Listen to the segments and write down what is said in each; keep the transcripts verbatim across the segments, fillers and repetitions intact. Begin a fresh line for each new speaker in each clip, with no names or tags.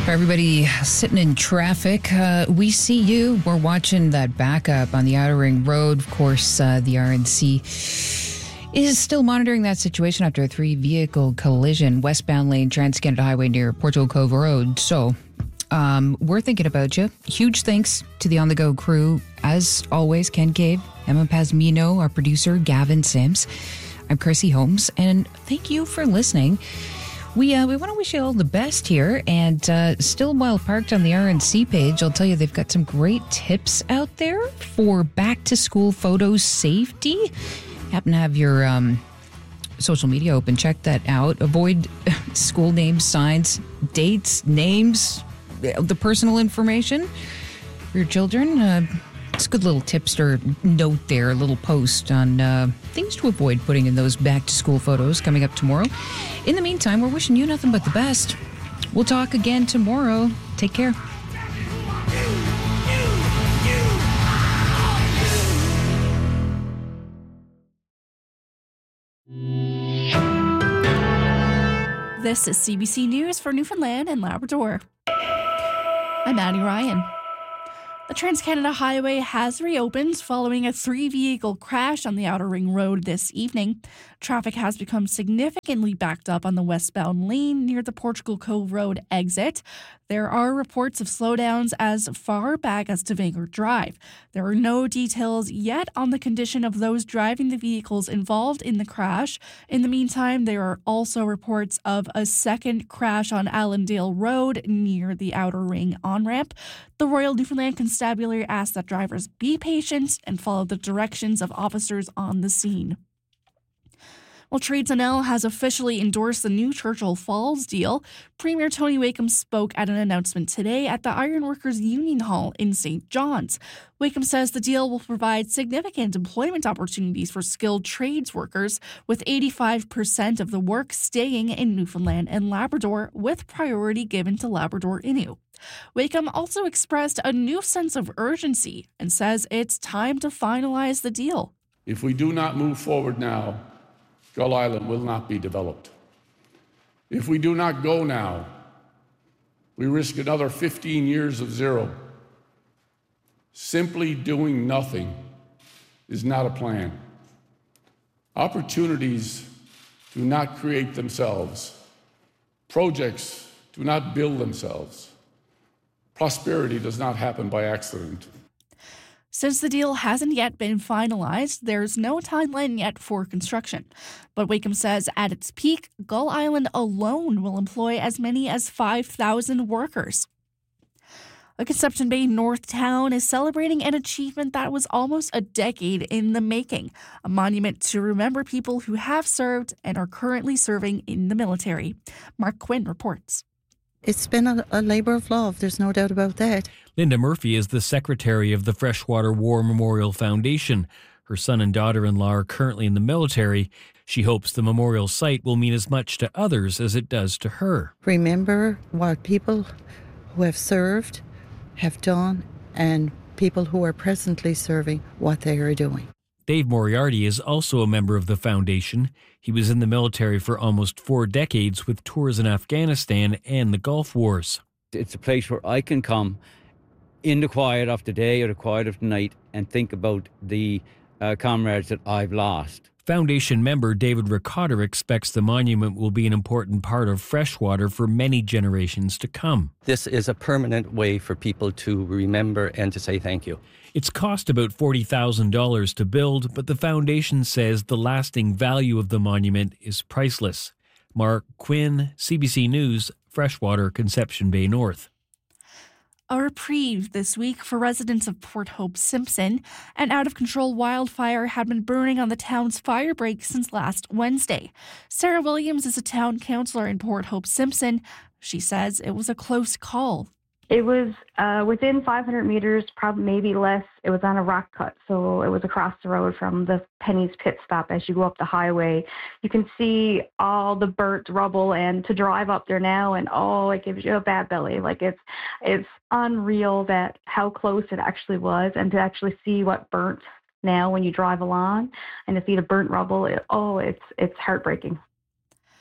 For everybody sitting in traffic, uh, we see you. We're watching that backup on the Outer Ring Road. Of course, uh, the R N C is still monitoring that situation after a three-vehicle collision, westbound lane, Trans-Canada Highway near Portugal Cove Road. So um, we're thinking about you. Huge thanks to the On The Go crew. As always, Ken Cave, Emma Pazmino, our producer, Gavin Sims. I'm Chrissy Holmes, and thank you for listening. We uh, we want to wish you all the best here, and uh, still while parked on the R N C page, I'll tell you they've got some great tips out there for back-to-school photo safety. Happen to have your um, social media open, check that out. Avoid school names, signs, dates, names, the personal information for your children. Uh, it's a good little tipster note there, a little post on uh, things to avoid putting in those back-to-school photos coming up tomorrow. In the meantime, we're wishing you nothing but the best. We'll talk again tomorrow. Take care.
This is C B C News for Newfoundland and Labrador. I'm Addie Ryan. The Trans-Canada Highway has reopened following a three-vehicle crash on the Outer Ring Road this evening. Traffic has become significantly backed up on the westbound lane near the Portugal Cove Road exit. There are reports of slowdowns as far back as to Vanguard Drive. There are no details yet on the condition of those driving the vehicles involved in the crash. In the meantime, there are also reports of a second crash on Allendale Road near the Outer Ring on-ramp. The Royal Newfoundland Constabulary asked that drivers be patient and follow the directions of officers on the scene. Well, Trades N L has officially endorsed the new Churchill Falls deal. Premier Tony Wakeham spoke at an announcement today at the Ironworkers Union Hall in Saint John's. Wakeham says the deal will provide significant employment opportunities for skilled trades workers, with eighty-five percent of the work staying in Newfoundland and Labrador, with priority given to Labrador Innu. Wakeham also expressed a new sense of urgency and says it's time to finalize the deal.
If we do not move forward now, Gull Island will not be developed. If we do not go now, we risk another fifteen years of zero. Simply doing nothing is not a plan. Opportunities do not create themselves. Projects do not build themselves. Prosperity does not happen by accident.
Since the deal hasn't yet been finalized, there's no timeline yet for construction. But Wakeham says at its peak, Gull Island alone will employ as many as five thousand workers. A Conception Bay North town is celebrating an achievement that was almost a decade in the making, a monument to remember people who have served and are currently serving in the military. Mark Quinn reports.
It's been a, a labour of love, there's no doubt about that.
Linda Murphy is the secretary of the Freshwater War Memorial Foundation. Her son and daughter-in-law are currently in the military. She hopes the memorial site will mean as much to others as it does to her.
Remember what people who have served have done, and people who are presently serving, what they are doing.
Dave Moriarty is also a member of the foundation. He was in the military for almost four decades with tours in Afghanistan and the Gulf Wars.
It's a place where I can come in the quiet of the day or the quiet of the night and think about the uh, comrades that I've lost.
Foundation member David Ricotter expects the monument will be an important part of Freshwater for many generations to come.
This is a permanent way for people to remember and to say thank you.
It's cost about forty thousand dollars to build, but the foundation says the lasting value of the monument is priceless. Mark Quinn, C B C News, Freshwater, Conception Bay North.
A reprieve this week for residents of Port Hope Simpson. An out-of-control wildfire had been burning on the town's fire break since last Wednesday. Sarah Williams is a town councillor in Port Hope Simpson. She says it was a close call.
It was uh, within five hundred meters, probably maybe less. It was on a rock cut, so it was across the road from the Penny's pit stop. As you go up the highway, you can see all the burnt rubble, and to drive up there now, and oh, it gives you a bad belly. Like it's it's unreal that how close it actually was, and to actually see what burnt now when you drive along, and to see the burnt rubble. It, oh, it's it's heartbreaking.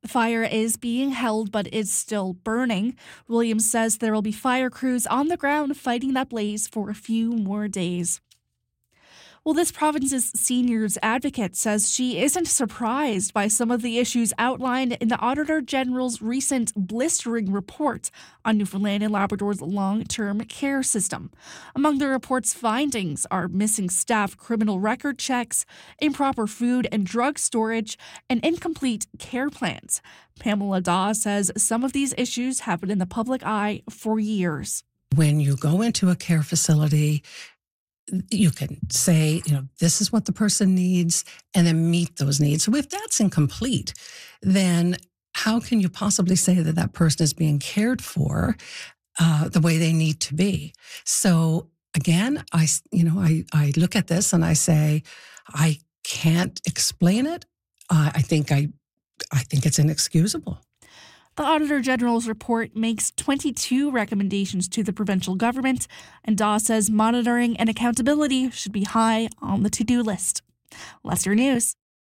The fire is being held, but is still burning. Williams says there will be fire crews on the ground fighting that blaze for a few more days. Well, this province's seniors advocate says she isn't surprised by some of the issues outlined in the Auditor General's recent blistering report on Newfoundland and Labrador's long-term care system. Among the report's findings are missing staff criminal record checks, improper food and drug storage, and incomplete care plans. Pamela Daw says some of these issues have been in the public eye for years.
When you go into a care facility, you can say, you know, this is what the person needs, and then meet those needs. So if that's incomplete, then how can you possibly say that that person is being cared for uh, the way they need to be? So again, I, you know, I, I look at this and I say, I can't explain it. Uh, I think I, I think it's inexcusable.
The Auditor General's report makes twenty-two recommendations to the provincial government, and Daw says monitoring and accountability should be high on the to-do list. Lester News.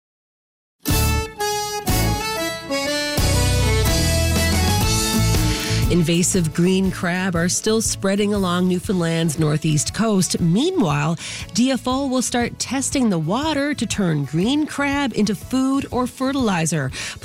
Invasive green crab are still spreading along Newfoundland's northeast coast. Meanwhile, D F O will start testing the water to turn green crab into food or fertilizer.